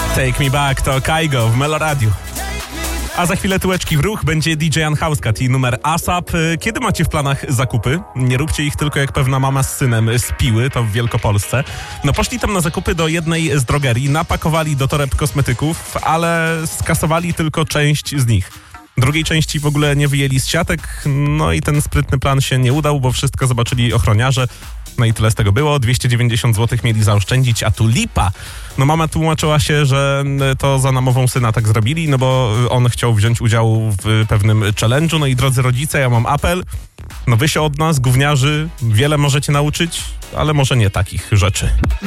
Take Me Back to Kygo w Meloradiu. A za chwilę tyłeczki w ruch, będzie DJ Unhousecat i numer ASAP. Kiedy macie w planach zakupy? Nie róbcie ich tylko jak pewna mama z synem z Piły, to w Wielkopolsce. No poszli tam na zakupy do jednej z drogerii, napakowali do toreb kosmetyków, ale skasowali tylko część z nich. Drugiej części w ogóle nie wyjęli z siatek, no i ten sprytny plan się nie udał, bo wszystko zobaczyli ochroniarze. No i tyle z tego było, 290 zł mieli zaoszczędzić, a tu lipa. No mama tłumaczyła się, że to za namową syna tak zrobili, no bo on chciał wziąć udział w pewnym challenge'u. No i drodzy rodzice, ja mam apel, no wy się od nas, gówniarzy, wiele możecie nauczyć, ale może nie takich rzeczy.